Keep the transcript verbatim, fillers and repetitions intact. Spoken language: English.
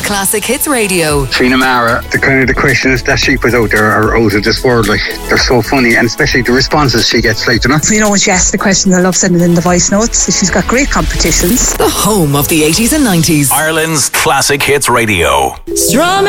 Classic Hits Radio. Trina Mara, the kind of the questions that she puts out there are out of this world. Like, they're so funny, and especially the responses she gets, like, you know. You know, when she asks the questions, I love sending in the voice notes. She's got great competitions. The home of the eighties and nineties. Ireland's Classic Hits Radio. Strumming